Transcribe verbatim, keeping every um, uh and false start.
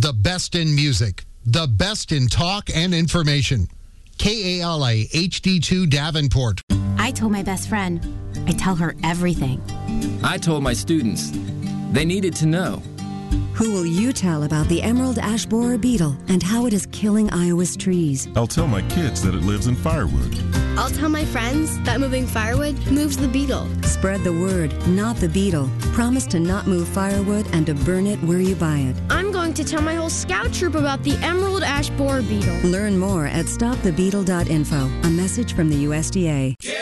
The best in music, the best in talk and information. K A L A H D two Davenport. I told my best friend. I tell her everything. I told my students. They needed to know. Who will you tell about the emerald ash borer beetle and how it is killing Iowa's trees? I'll tell my kids that it lives in firewood. I'll tell my friends that moving firewood moves the beetle. Spread the word, not the beetle. Promise to not move firewood and to burn it where you buy it. I'm going to tell my whole scout troop about the emerald ash borer beetle. Learn more at stop the beetle dot info. A message from the U S D A.